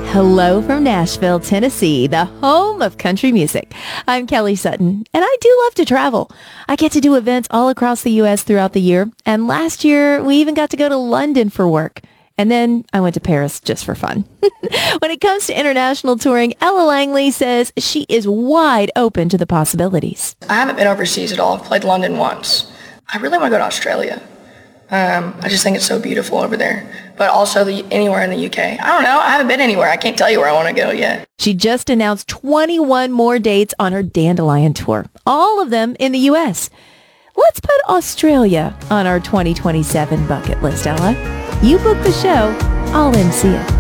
Hello from Nashville, Tennessee, the home of country music. I'm Kelly Sutton, and I do love to travel. I get to do events all across the U.S. throughout the year, and last year we even got to go to London for work. And then I went to Paris just for fun. When it comes to international touring, Ella Langley says she is wide open to the possibilities. I haven't been overseas at all. I've played London once. I really want to go to Australia. I just think it's so beautiful over there. But also anywhere in the UK. I don't know. I haven't been anywhere. I can't tell you where I want to go yet. She just announced 21 more dates on her Dandelion tour, all of them in the U.S. Let's put Australia on our 2027 bucket list, Ella. You book the show, I'll MC it.